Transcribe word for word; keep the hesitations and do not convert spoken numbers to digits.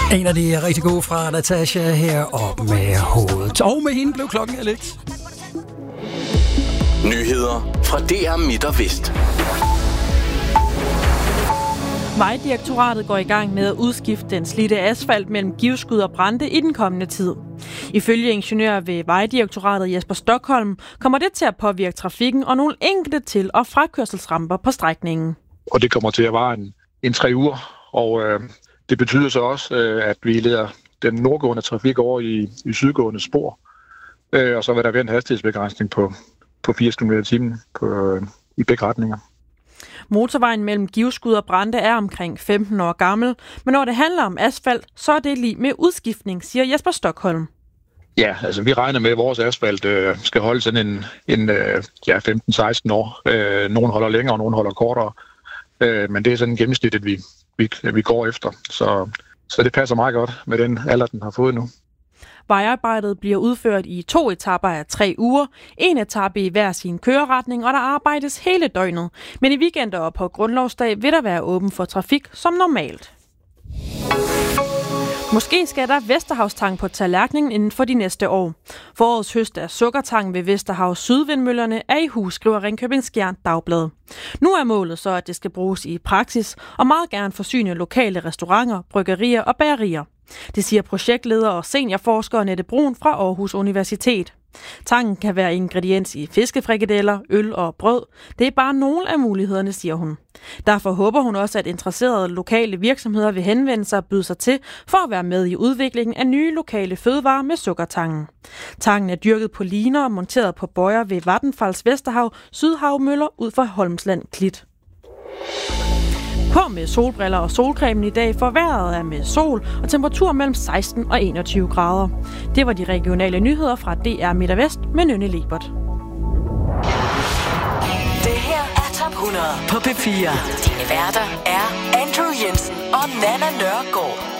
En af de rigtig gode fra Natasha her op med hovedet. Og med hende blev klokken her lidt. Nyheder fra D R Midt og Vest. Vejdirektoratet går i gang med at udskifte den slidte asfalt mellem Givskud og Brande i den kommende tid. Ifølge ingeniører ved Vejdirektoratet Jesper Stockholm kommer det til at påvirke trafikken og nogle enkelte til- og frakørselsramper på strækningen. Og det kommer til at vare en, en tre uger, og øh, det betyder så også, øh, at vi leder den nordgående trafik over i, i sydgående spor, øh, og så vil der være en hastighedsbegrænsning på, på firs kilometer i timen på, øh, i begge retninger. Motorvejen mellem Givskud og Brande er omkring femten år gammel, men når det handler om asfalt, så er det lige med udskiftning, siger Jesper Stockholm. Ja, altså vi regner med, at vores asfalt øh, skal holde sådan en, en øh, ja, femten seksten år. Øh, nogle holder længere, og nogle holder kortere. Øh, men det er sådan en gennemsnit, vi, vi, vi går efter. Så, så det passer meget godt med den alder, den har fået nu. Vejarbejdet bliver udført i to etaper af tre uger. En etape i hver sin køreretning, og der arbejdes hele døgnet. Men i weekender og på grundlovsdag vil der være åben for trafik som normalt. Måske skal der Vesterhavstang på tallerkenen inden for de næste år. Forårets høst af sukkertang ved Vesterhavs Sydvindmøllerne er i hus, skriver Ringkøbing Skjern Dagblad. Nu er målet så, at det skal bruges i praksis, og meget gerne forsyne lokale restauranter, bryggerier og bagerier. Det siger projektleder og seniorforsker Nette Brun fra Aarhus Universitet. Tangen kan være ingrediens i fiskefrikadeller, øl og brød. Det er bare nogle af mulighederne, siger hun. Derfor håber hun også, at interesserede lokale virksomheder vil henvende sig og byde sig til for at være med i udviklingen af nye lokale fødevarer med sukkertangen. Tangen er dyrket på liner og monteret på bøjer ved Vattenfalls Vesterhav Sydhavmøller ud for Holmsland Klit. På med solbriller og solcremen i dag, for vejret er med sol og temperatur mellem seksten og enogtyve grader. Det var de regionale nyheder fra D R Midt og Vest med Nynne Lebert. Det her er Top hundrede på P fire. Dine værter er Andrew Jensen og Nana Nørgaard.